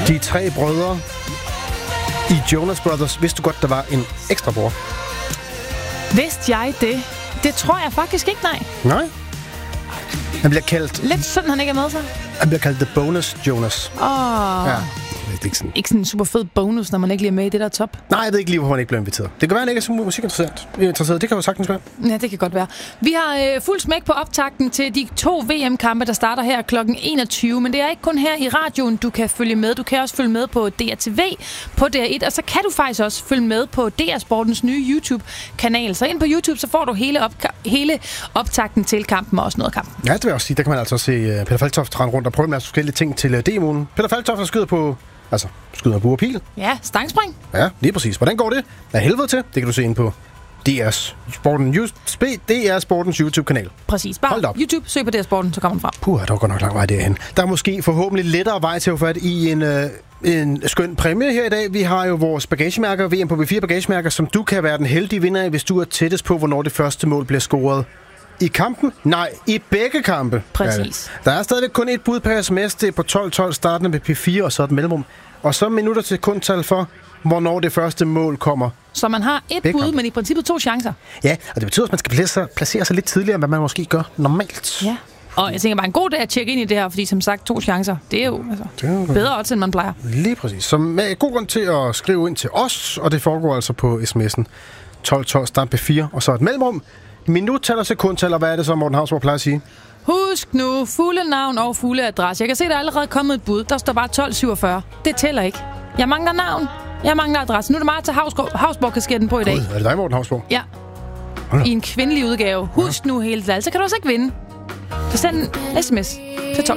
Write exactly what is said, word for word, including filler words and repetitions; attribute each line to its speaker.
Speaker 1: De tre brødre i Jonas Brothers. Vidste du godt, der var en ekstra bror?
Speaker 2: Vidste jeg det? Det tror jeg faktisk ikke, nej.
Speaker 1: Nej. Han bliver kaldt...
Speaker 2: Lidt sådan, han ikke er med sig.
Speaker 1: Han bliver kaldt The Bonus Jonas.
Speaker 2: Åh. Oh.
Speaker 1: Ja. Det er ikke sådan.
Speaker 2: Ikke sådan en super fed bonus, når man ikke lige er med i det der top.
Speaker 1: Nej, jeg ved ikke lige, hvorfor han ikke blev inviteret. Det kan være, han ikke er så musikinteresseret. Interesseret. Det kan jo sagtens være.
Speaker 2: Ja, det kan godt være. Vi har øh, fuld smæk på optakten til de to V M-kampe, der starter her klokken enogtyve. Men det er ikke kun her i radioen, du kan følge med. Du kan også følge med på D R T V, på D R et, og så kan du faktisk også følge med på D R Sportens nye YouTube-kanal. Så ind på YouTube, så får du hele, opka- hele optakten til kampen og også noget af kampen.
Speaker 1: Ja, det vil jeg også sige. Der kan man altså se uh, Peter Falktoft rende rundt og prøve en masse forskellige ting til uh, demoen. Peter Falktoft skyder på... Altså, skyder bue og pil.
Speaker 2: Ja, stangspring.
Speaker 1: Ja, lige præcis. Hvordan går det? Af helvede til. Det kan du se ind på D R's Sporten, D R Sportens YouTube-kanal.
Speaker 2: Præcis. Bare YouTube, søg på D R Sporten, så kommer den frem.
Speaker 1: Puh, der går nok lang vej derhen. Der er måske forhåbentlig lettere vej til at få fat i en, øh, en skøn præmie her i dag. Vi har jo vores bagagemærker, V M på B fire bagagemærker, som du kan være den heldige vinder af, hvis du er tættest på, hvornår det første mål bliver scoret. I kampen? Nej, i begge kampe.
Speaker 2: Præcis.
Speaker 1: Ja. Der er stadigvæk kun et bud per sms. Det er på tolv tolv, startende med P fire, og så et mellemrum. Og så minutter til sekundtal for, hvornår det første mål kommer.
Speaker 2: Så man har et bud, men i princippet to chancer.
Speaker 1: Ja, og det betyder, at man skal placere sig, placere sig lidt tidligere, end hvad man måske gør normalt.
Speaker 2: Ja. Og jeg tænker bare en god dag at tjekke ind i det her, fordi som sagt, to chancer, det er jo altså, det er bedre odds, end man plejer.
Speaker 1: Lige præcis. Så med god grund til at skrive ind til os, og det foregår altså på sms'en tolv tolv, start P fire, og så et mellemrum. Minuttal og sekundtal, og hvad er det så, Morten Hausborg plejer at sige?
Speaker 2: Husk nu, fulde navn og fulde adresse. Jeg kan se, der er allerede kommet et bud. Der står bare tolv syvogfyrre. Det tæller ikke. Jeg mangler navn. Jeg mangler adresse. Nu er det meget til Hausborg-kasketten på i dag.
Speaker 1: God, er det dig, Morten Hausborg?
Speaker 2: Ja. I en kvindelig udgave. Husk nu hele det. Så kan du også ikke vinde. Så send en sms til tolv